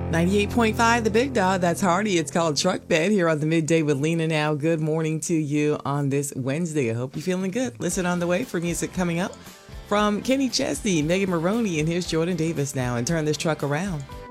98.5, the big dog. That's Hardy. It's called Truck Bed here on the Midday with Lena Now. Good morning to you on this Wednesday. I hope you're feeling good. Listen on the way for music coming up from Kenny Chesney, Megan Maroney, and here's Jordan Davis now. And turn this truck around.